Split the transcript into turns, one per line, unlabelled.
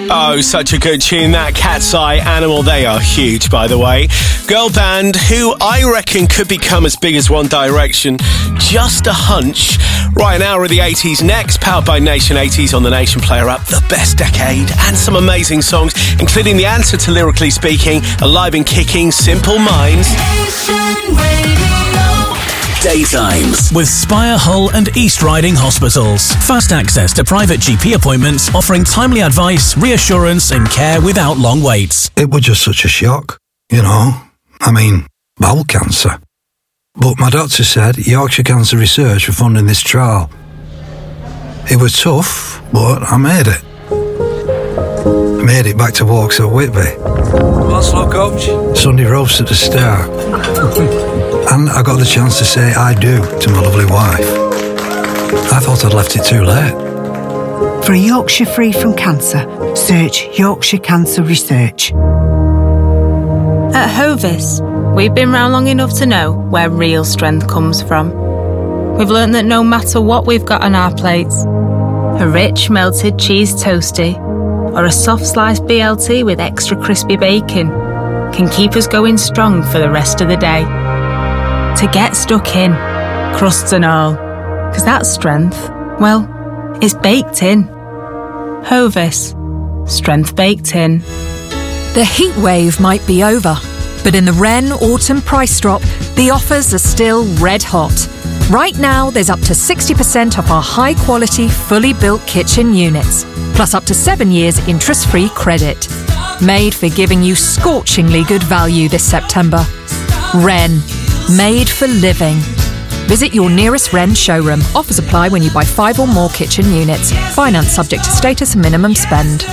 Oh, such a good tune, that Cat's Eye Animal. They are huge, by the way. Girl band who I reckon could become as big as One Direction. Just a hunch. Right, an hour of the 80s next, powered by Nation 80s on the Nation Player Up. The best decade and some amazing songs, including the answer to Lyrically Speaking, Alive and Kicking, Simple Minds.
Nation Radio.
Daytimes
with Spire, Hull and East Riding Hospitals. Fast access to private GP appointments, offering timely advice, reassurance and care without long waits.
It was just such a shock, you know. I mean, bowel cancer. But my doctor said Yorkshire Cancer Research were funding this trial. It was tough, but I made it. I made it back to Walks at Whitby.
What's up, coach?
Sunday roast at the Start. And I got the chance to say I do to my lovely wife. I thought I'd left it too late.
For a Yorkshire free from cancer, search Yorkshire Cancer Research.
At Hovis, we've been round long enough to know where real strength comes from. We've learnt that no matter what we've got on our plates, a rich melted cheese toastie or a soft sliced BLT with extra crispy bacon can keep us going strong for the rest of the day. To get stuck in, crusts and all, because that strength, well, it's baked in. Hovis, strength baked in.
The heat wave might be over, but in the Wren Autumn Price Drop, the offers are still red hot. Right now, there's up to 60% off our high-quality, fully built kitchen units, plus up to 7 years interest-free credit. Made for giving you scorchingly good value this September. Wren. Made for living. Visit your nearest Wren showroom. Offers apply when you buy 5 or more kitchen units. Finance subject to status and minimum spend.